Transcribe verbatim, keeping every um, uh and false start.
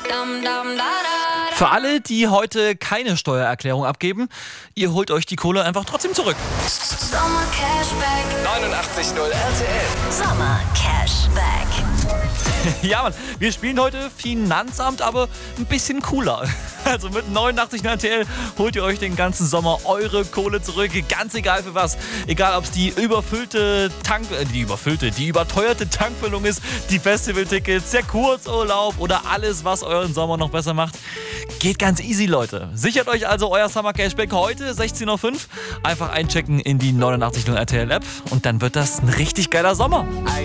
Für alle, die heute keine Steuererklärung abgeben, ihr holt euch die Kohle einfach trotzdem zurück. Sommer Cashback. neunundachtzig Komma null R T L. Sommer Cashback. Ja, Mann, wir spielen heute Finanzamt, aber ein bisschen cooler. Also mit neunundachtzig Komma null R T L holt ihr euch den ganzen Sommer eure Kohle zurück, ganz egal für was. Egal, ob es die überfüllte Tank, äh, die überfüllte, die überteuerte Tankfüllung ist, die Festivaltickets, der Kurzurlaub oder alles, was euren Sommer noch besser macht. Geht ganz easy, Leute. Sichert euch also euer Summer Cashback heute, sechzehn Uhr fünf. Einfach einchecken in die neunundachtzig Komma null R T L App und dann wird das ein richtig geiler Sommer.